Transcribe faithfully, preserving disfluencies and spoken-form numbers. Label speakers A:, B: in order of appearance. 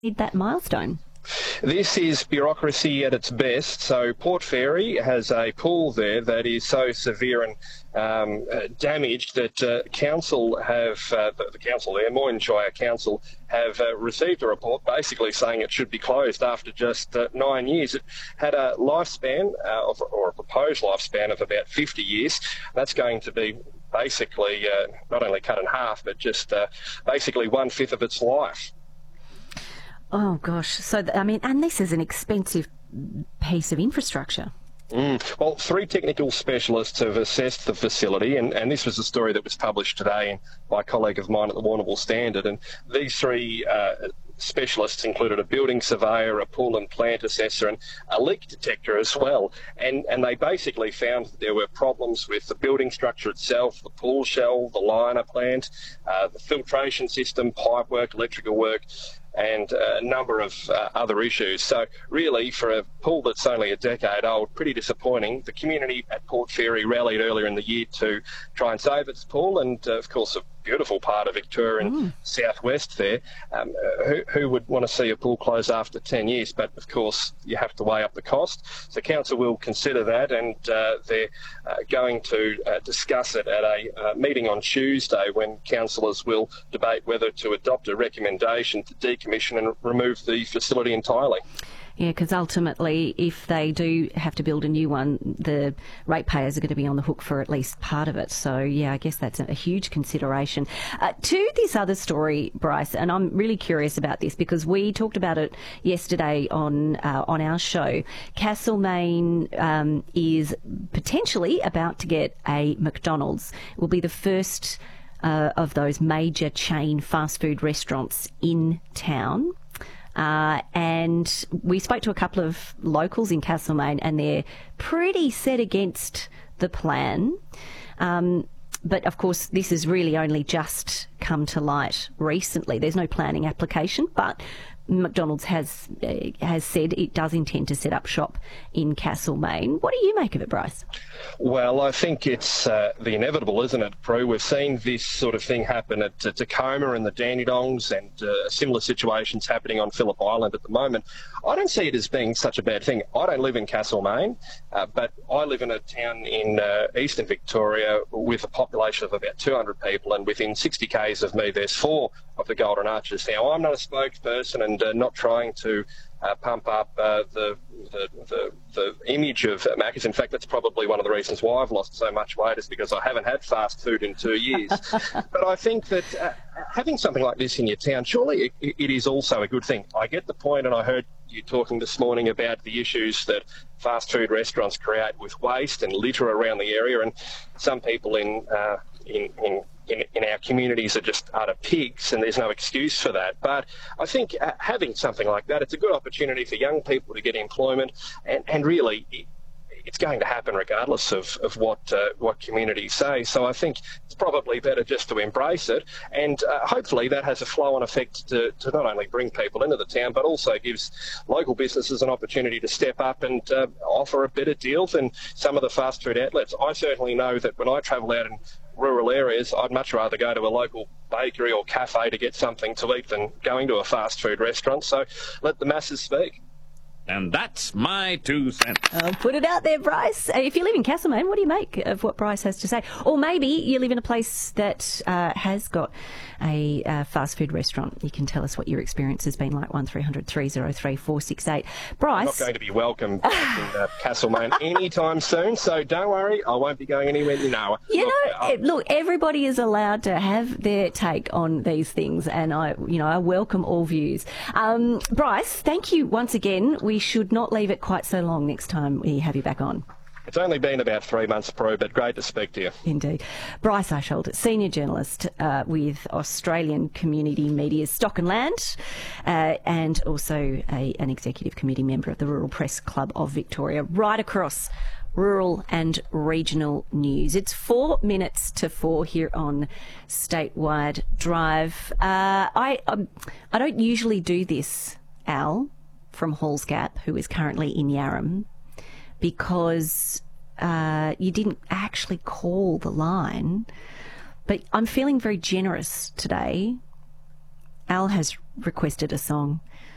A: need that milestone?
B: This is bureaucracy at its best. So Port Fairy has a pool there that is so severe and um, uh, damaged that uh, council have, uh, the, the council there, Moyne Shire Council, have uh, received a report basically saying it should be closed after just uh, nine years. It had a lifespan, uh, of, or a proposed lifespan of about fifty years. That's going to be basically uh, not only cut in half, but just uh, basically one-fifth of its life.
A: Oh, gosh. So, I mean, and this is an expensive piece of infrastructure.
B: Mm. Well, three technical specialists have assessed the facility, and, and this was a story that was published today by a colleague of mine at the Warrnambool Standard. And these three uh, specialists included a building surveyor, a pool and plant assessor, and a leak detector as well. And, and they basically found that there were problems with the building structure itself, the pool shell, the liner plant, uh, the filtration system, pipework, electrical work, and a number of uh, other issues. So really, for a pool that's only a decade old, pretty disappointing. The community at Port Fairy rallied earlier in the year to try and save its pool, and uh, of course a beautiful part of Victoria and mm. southwest there. Um, uh, who, who would want to see a pool close after ten years? But of course you have to weigh up the cost. So council will consider that, and uh, they're uh, going to uh, discuss it at a uh, meeting on Tuesday, when councillors will debate whether to adopt a recommendation to decommission and remove the facility entirely.
A: Yeah, because ultimately, if they do have to build a new one, the ratepayers are going to be on the hook for at least part of it. So, yeah, I guess that's a huge consideration. Uh, to this other story, Bryce, and I'm really curious about this because we talked about it yesterday on uh, on our show. Castlemaine um, is potentially about to get a McDonald's. It will be the first uh, of those major chain fast food restaurants in town. Uh, and we spoke to a couple of locals in Castlemaine, and they're pretty set against the plan. Um, but, of course, this has really only just come to light recently. There's no planning application, but McDonald's has uh, has said it does intend to set up shop in Castlemaine. What do you make of it, Bryce?
B: Well, I think it's uh, the inevitable, isn't it, Prue? We've seen this sort of thing happen at uh, Tacoma and the Dandenongs, and uh, similar situations happening on Phillip Island at the moment. I don't see it as being such a bad thing. I don't live in Castlemaine, uh, but I live in a town in uh, eastern Victoria with a population of about two hundred people, and within sixty kays of me there's four of the Golden Arches. Now, I'm not a spokesperson and uh, not trying to Uh, pump up uh, the, the the the image of Macca's. In fact, that's probably one of the reasons why I've lost so much weight, is because I haven't had fast food in two years. But I think that uh, having something like this in your town, surely it, it is also a good thing. I get the point, and I heard you talking this morning about the issues that fast food restaurants create with waste and litter around the area, and some people in uh, in, in In, in our communities are just utter pigs, and there's no excuse for that. But I think uh, having something like that, it's a good opportunity for young people to get employment, and, and really it, it's going to happen regardless of, of what uh, what communities say. So I think it's probably better just to embrace it, and uh, hopefully that has a flow-on effect to, to not only bring people into the town, but also gives local businesses an opportunity to step up and uh, offer a better deal than some of the fast food outlets. I certainly know that when I travel out in rural areas, I'd much rather go to a local bakery or cafe to get something to eat than going to a fast food restaurant. So let the masses speak.
C: And that's my two cents.
A: I'll put it out there, Bryce. If you live in Castlemaine, what do you make of what Bryce has to say? Or maybe you live in a place that uh, has got a uh, fast food restaurant. You can tell us what your experience has been like. one three hundred three oh three four six eight. Bryce.
B: I'm not going to be welcome back in uh, Castlemaine anytime soon, so don't worry, I won't be going anywhere near now.
A: You
B: look,
A: know, uh, look, everybody is allowed to have their take on these things, and I, you know, I welcome all views. Um, Bryce, thank you once again. We should not leave it quite so long next time we have you back on.
B: It's only been about three months, Pro, but great to speak to you.
A: Indeed. Bryce Usholt, senior journalist uh, with Australian Community Media's Stock and Land, uh, and also a, an executive committee member of the Rural Press Club of Victoria, right across rural and regional news. It's four minutes to four here on Statewide Drive. Uh, I um, I don't usually do this, Al, from Halls Gap, who is currently in Yarram, because uh, you didn't actually call the line. But I'm feeling very generous today. Al has requested a song